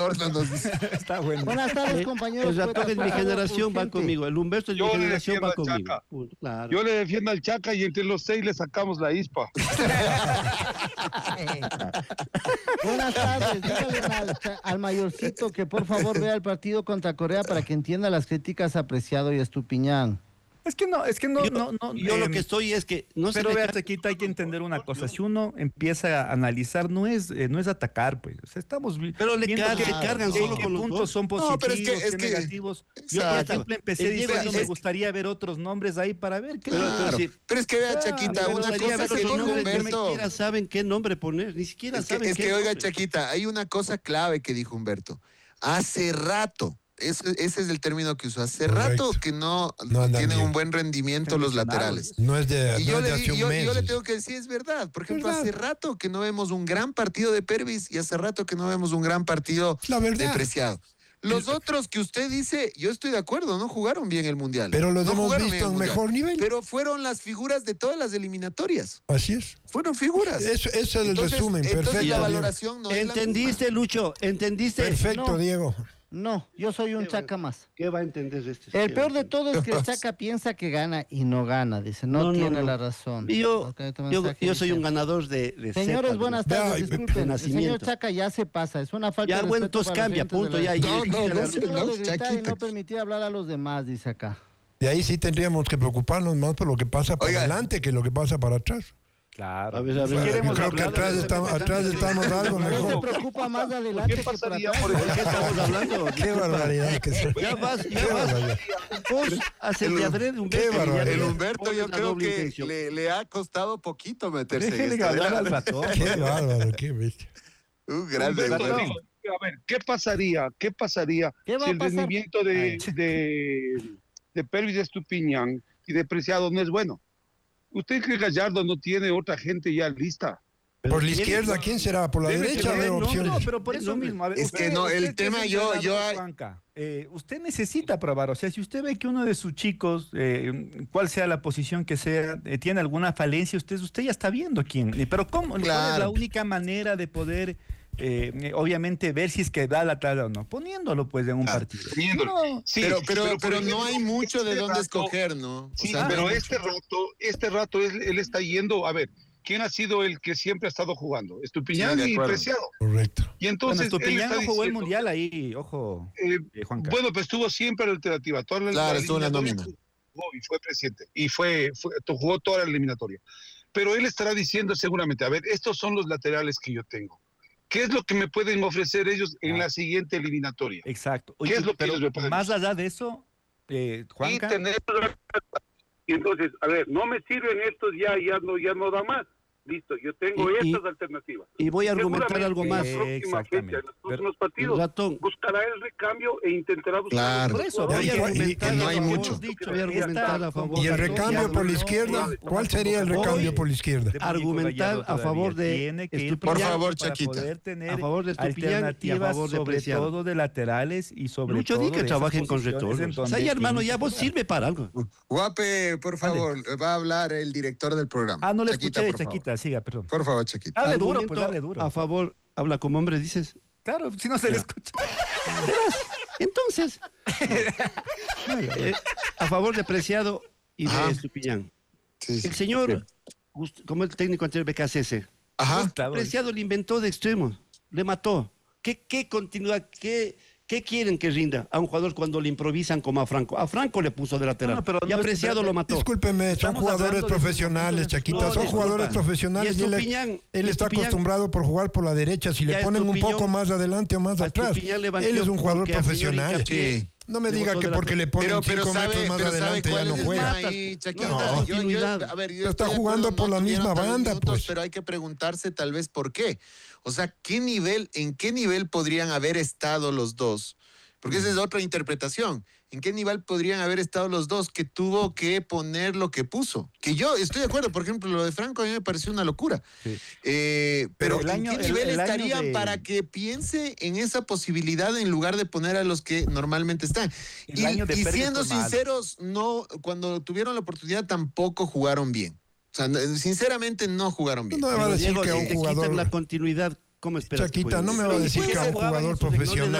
Está bueno. Buenas tardes, compañeros. El ratón de mi generación va conmigo. El Humberto de mi Yo le generación defiendo va al conmigo. Chaca. Claro. Yo le defiendo al Chaca y entre los 6 le sacamos la ispa. Buenas tardes. Dígale al mayorcito que por favor vea el partido contra Corea para que entienda las críticas a Preciado y a Estupiñán. Yo lo que estoy es que no se Pero me vea, ca- Chaquita, hay que entender una cosa. Si uno empieza a analizar, no es atacar, pues. O sea, estamos Pero le viendo se cargan solo qué con los puntos dos. son positivos, No, pero es qué que negativos. Yo, por exacto. ejemplo, empecé El Diego diciendo, dice- me gustaría ver otros nombres ahí para ver qué. Claro. sí. Pero es que vea, Chaquita, Me una gustaría cosa ver que los dijo nombres, ni Humberto. siquiera saben qué nombre poner, ni siquiera Es saben que qué oiga, nombre. Chaquita, hay una cosa clave que dijo Humberto. Hace rato, ese es el término que usó, hace Correcto. rato que no andan tienen bien. un buen rendimiento los laterales. No es de, Y no yo es de le, hace un yo mes. le tengo que decir, es verdad. Por ejemplo, ¿Verdad? hace rato que no vemos un gran partido de Pervis y hace rato que no vemos un gran partido La verdad. de Preciado. Los otros que usted dice, yo estoy de acuerdo, no jugaron bien el Mundial. Pero los No hemos jugaron visto bien el en Mundial. mejor nivel. Pero fueron las figuras de todas las eliminatorias. Así es. Fueron figuras. Eso es el Entonces- resumen. entonces Perfecto. la Diego. valoración no es la ¿Entendiste, Lucho? ¿Entendiste? Perfecto, No. Diego. No, yo soy un Chaca más. ¿Qué va a entender este? El peor de todo es que el Chaca piensa que gana y no gana, dice. No tiene la razón. Yo Yo soy un ganador de Señores, cepa, buenas Vea, tardes, de disculpen. El nacimiento. señor Chaca ya se pasa, es una falta Ya, de bueno, respeto entonces para cambia, la gente de punto, la- ya. No, Solo de gritar y Chaquita. no permitir hablar a los demás, dice acá. De ahí sí tendríamos que preocuparnos más por lo que pasa para Oiga. adelante que lo que pasa para atrás. Claro. A ver, Yo queremos creo que hablar atrás estamos algo No se mejor. preocupa más de adelante ¿Qué que por pasaría atrás. por ¿De qué estamos hablando? Qué barbaridad que se... Ya vas. Qué barbaridad. Vos haces de adrede, Humberto. Qué barbaridad. y ya El le Humberto pones yo la creo doble que intención. le ha costado poquito meterse en Déjenle esto. hablar al ratón. Qué bárbaro, qué bestia. Un grande Humberto, Humberto. digo, a ver, ¿qué pasaría ¿Qué va si a el pasar? rendimiento de Pervis Estupiñán y de Preciado no es bueno? ¿Usted cree que Gallardo no tiene otra gente ya lista? Por la izquierda, ¿quién será? Por la Debe derecha tener veo nombre. opciones. No, pero por eso mismo. A ver, Es que no, el que tema es yo- entrenador, Juanca, usted necesita probar. O sea, si usted ve que uno de sus chicos, cual sea la posición que sea, tiene alguna falencia, usted ya está viendo quién. Pero ¿cómo? ¿Cuál es la Claro. única manera de poder, obviamente, ver si es que da la talla o no? Poniéndolo, pues, en un Claro, partido. poniéndolo. No, Sí, Pero por no ejemplo, hay mucho de este dónde rato- escoger, ¿no? O Sí, sea, no pero hay este rato él está yendo, a ver, ¿quién ha sido el que siempre ha estado jugando? Estupiñán Sí, de y acuerdo. Preciado. Correcto. Y bueno, entonces él Estupiñán está no jugó el diciendo, mundial ahí, ojo, Juanca. bueno, pues estuvo siempre la alternativa. Toda Claro, estuvo en la eliminatoria nómina. jugó y fue presidente. Y jugó toda la eliminatoria. Pero él estará diciendo seguramente, a ver, estos son los laterales que yo tengo. ¿Qué es lo que me pueden ofrecer ellos en la siguiente eliminatoria? Exacto. ¿Qué es lo que pero ellos me pueden más allá de eso, Juanca, Y tener y entonces, a ver, no me sirven estos ya no da más. Listo, yo tengo Y- estas alternativas. Y voy a argumentar algo más. En la próxima Exactamente. fecha, en los próximos partidos, Ratón. buscará el recambio e intentará buscar. Claro. por eso, Ya, Voy a y- argumentar y no a hay favor, mucho. voy a argumentar a favor. ¿Y el Ratón. recambio por la izquierda? ¿Cuál sería el recambio por la izquierda? Argumentar a favor de tiene que ir Estupiñán. Por favor, para Chaquita. poder tener A favor de Estupiñán y a alternativas, favor de sobre Preciado. todo de laterales y sobre Lucho, todo di que de esas trabajen con posiciones en retornos. O sea, donde ya, hermano, tienen ya que vos jugar. sirve para algo. Guape, por favor, va a hablar el director del programa. Ah, no le Chaquita, escuché, por favor. Chaquita, siga, perdón. Por favor, Chaquita. Dale duro, Argumento pues dale duro. a favor, habla como hombre, dices. Claro, si no se le escucha. Entonces, a favor de Preciado y de Ajá. Estupiñán. Sí, sí. El señor, como el técnico anterior BKCS, Ajá. Claro. Preciado le inventó de extremos, le mató. ¿Qué continuidad, qué quieren que rinda a un jugador cuando le improvisan como a Franco? A Franco le puso de lateral No, pero y a no es- Preciado lo mató. Discúlpeme, son Estamos jugadores hablando de profesionales, futuro. Chaquita, No, son disculpa. jugadores profesionales Y y Estupiñán- él está Estupiñán- acostumbrado por jugar por la derecha. Si le Ya ponen un Estupiñán- poco más adelante o más a atrás, Estupiñán le banqueó él es un jugador porque al señor profesional. hincapié Sí. No me le diga botó que de la- porque le ponen 5 metros más adelante ya cuál no es el juega. tema ahí, Chaquita? No, Yo, continuidad. a ver, yo Pero está estoy de jugando acuerdo, por la tuvieron misma tantos banda, minutos, pues. pero hay que preguntarse tal vez por qué. O sea, ¿en qué nivel podrían haber estado los dos? Porque esa es otra interpretación. ¿En qué nivel podrían haber estado los dos que tuvo que poner lo que puso? Que yo estoy de acuerdo, por ejemplo, lo de Franco a mí me pareció una locura. Sí. Pero el ¿en año- qué nivel el año estarían de- para que piense en esa posibilidad en lugar de poner a los que normalmente están? El año de Y Pérez siendo fue malo. sinceros, no, cuando tuvieron la oportunidad tampoco jugaron bien. O sea, sinceramente no jugaron bien. No me va a Pero, decir Diego, que si un te quitan jugador... la continuidad, ¿Cómo esperas? Chaquita, no me va a decir que a un jugador profesional